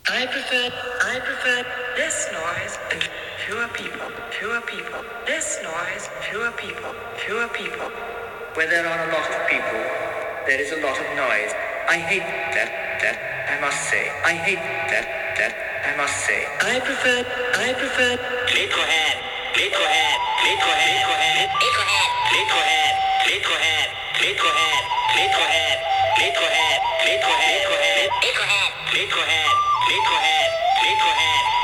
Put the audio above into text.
I prefer less noise and fewer people, fewer people. Less noise, fewer people, fewer people. Where there are a lot of people, there is a lot of noise. I hate that, I must say. I hate that, I must say. I prefer. Liquorhead, Liquorhead, Liquorhead, Liquorhead, Liquorhead, Liquorhead, Liquorhead, Liquorhead, Liquorhead, Liquorhead, Liquorhead, Liquorhead, Liquorhead, Liquorhead, Liquorhead,